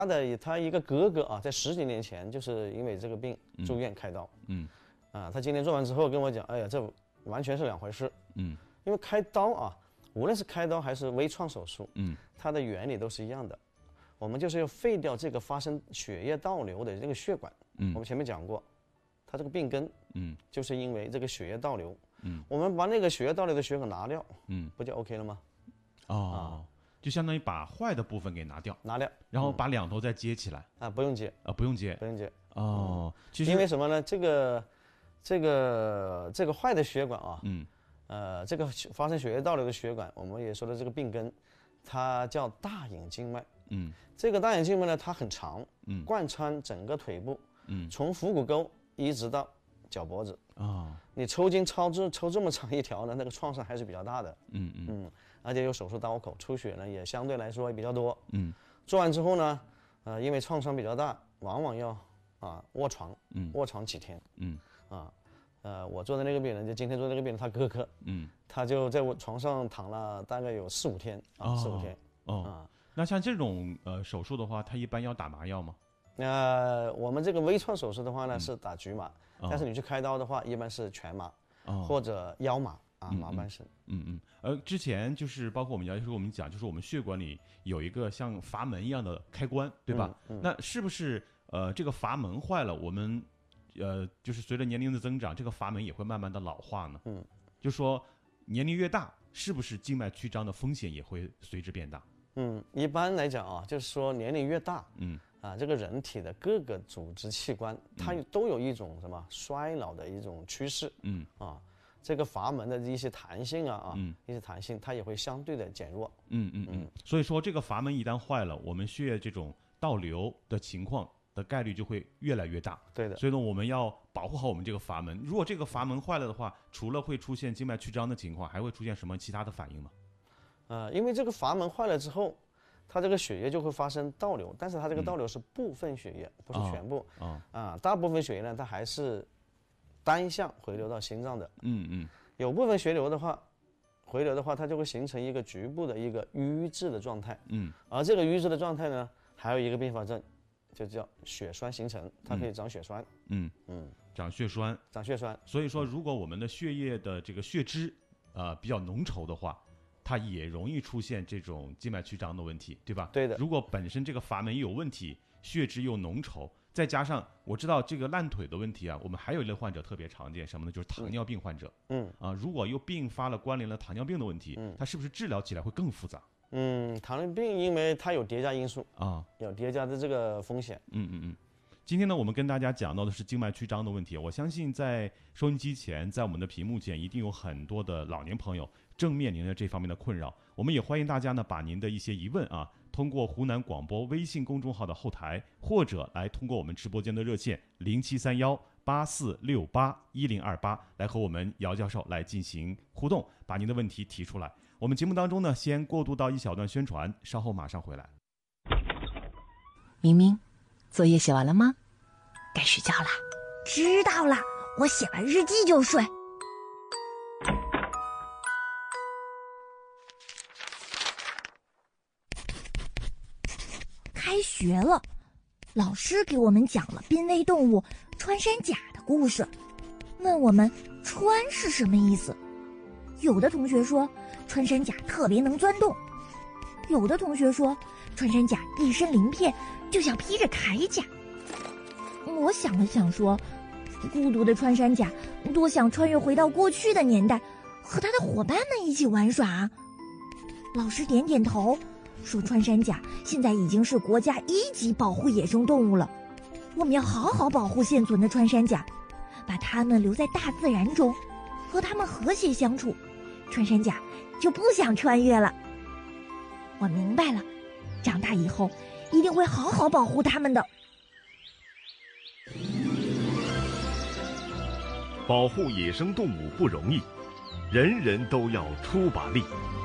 他一个哥哥啊，在10几年前就是因为这个病住院开刀。他今天做完之后跟我讲，哎呀，这完全是两回事。因为开刀啊，无论是开刀还是微创手术，它的原理都是一样的。我们就是要废掉这个发生血液倒流的这个血管。我们前面讲过，它这个病根，就是因为这个血液倒流。我们把那个血液倒流的血管拿掉，不就 OK 了吗？ 就相当于把坏的部分给拿掉，然后把两头再接起来。 不用接。 不用接。 其实因为什么呢？这个坏的血管啊，这个发生血液倒流的血管，我们也说的这个病根，它叫大隐静脉。这个大隐静脉呢，它很长，贯穿整个腿部，从腹股沟一直到脚脖子。你抽筋抽这么长一条呢，那个创伤还是比较大的。而且有手术刀口，出血呢也相对来说也比较多。做完之后呢，因为创伤比较大，往往要卧床几天。我做的那个病人，就今天做的那个病人，他哥哥，他就在我床上躺了大概有4、5天，4、5天。 那像这种手术的话，他一般要打麻药吗？ 我们这个微创手术的话呢是打局麻，但是你去开刀的话，一般是全麻或者腰麻麻半身。 之前就是包括我们牙医说我们讲，就是我们血管里有一个像阀门一样的开关，对吧？那是不是这个阀门坏了，我们就是随着年龄的增长，这个阀门也会慢慢的老化呢？就说年龄越大，是不是静脉曲张的风险也会随之变大？ 一般来讲啊，就是说年龄越大，这个人体的各个组织器官，它都有一种什么衰老的一种趋势。这个阀门的一些弹性一些弹性，它也会相对的减弱。 所以说这个阀门一旦坏了，我们血液这种倒流的情况的概率就会越来越大。 对的。 所以呢，我们要保护好我们这个阀门。如果这个阀门坏了的话，除了会出现静脉曲张的情况，还会出现什么其他的反应吗？ 因为这个阀门坏了之后，它这个血液就会发生倒流，但是它这个倒流是部分血液，不是全部。大部分血液呢，它还是单向回流到心脏的。有部分血流的话，回流的话，它就会形成一个局部的一个瘀滞的状态。而这个瘀滞的状态呢，还有一个并发症，就叫血栓形成，它可以长血栓。 长血栓。所以说，如果我们的血液的这个血脂比较浓稠的话，它也容易出现这种静脉曲张的问题，对吧？ 对的。 如果本身这个阀门有问题，血脂又浓稠，再加上我知道这个烂腿的问题我们还有一类患者特别常见，什么呢？就是糖尿病患者。如果又并发了关联了糖尿病的问题，它是不是治疗起来会更复杂？ 糖尿病因为它有叠加因素有叠加的这个风险。 今天呢，我们跟大家讲到的是静脉曲张的问题。我相信在收音机前，在我们的屏幕前，一定有很多的老年朋友正面临着这方面的困扰。我们也欢迎大家呢，把您的一些疑问通过湖南广播微信公众号的后台，或者来通过我们直播间的热线073184681028来和我们姚教授来进行互动，把您的问题提出来。我们节目当中呢，先过渡到一小段宣传，稍后马上回来。 明明，作业写完了吗？该睡觉啦。 知道了，我写完日记就睡。开学了，老师给我们讲了濒危动物穿山甲的故事，问我们穿是什么意思。有的同学说穿山甲特别能钻洞，有的同学说穿山甲一身鳞片，就像披着铠甲。我想了想说，孤独的穿山甲多想穿越回到过去的年代，和他的伙伴们一起玩耍。老师点点头说，穿山甲现在已经是国家1级保护野生动物了，我们要好好保护现存的穿山甲，把它们留在大自然中，和它们和谐相处，穿山甲就不想穿越了。我明白了，长大以后一定会好好保护它们的。 保护野生动物不容易，人人都要出把力。